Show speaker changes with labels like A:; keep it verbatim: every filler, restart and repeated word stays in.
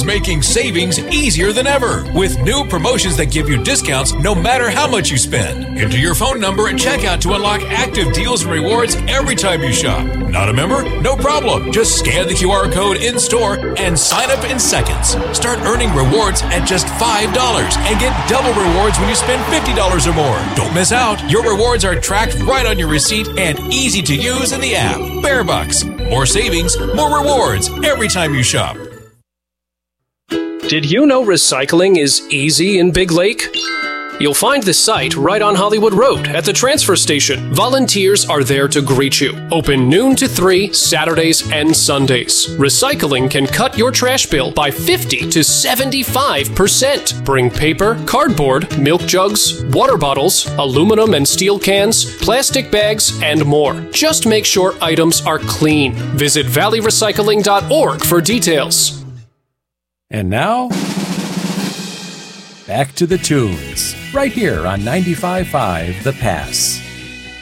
A: is making savings easier than ever with new promotions that give you discounts no matter how much you spend. Enter your phone number at checkout to unlock active deals and rewards every time you shop. Not a member? No problem. Just scan the Q R code in-store and sign up in seconds. Start earning rewards at just five dollars and get double rewards when you spend fifty dollars or more. Don't miss out. Your rewards are tracked right on your receipt and easy to use in the app. Bearbucks. More savings, more rewards every time you shop.
B: Did you know recycling is easy in Big Lake? You'll find the site right on Hollywood Road at the transfer station. Volunteers are there to greet you. Open noon to three, Saturdays and Sundays. Recycling can cut your trash bill by fifty to seventy-five percent. Bring paper, cardboard, milk jugs, water bottles, aluminum and steel cans, plastic bags, and more. Just make sure items are clean. Visit valley recycling dot org for details.
C: And now, back to the tunes, right here on ninety-five point five The Pass.